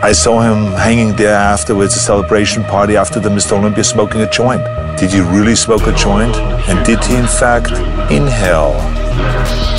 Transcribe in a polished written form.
I saw him hanging there afterwards, a celebration party after the Mr. Olympia, smoking a joint. Did he really smoke a joint? And did he in fact inhale?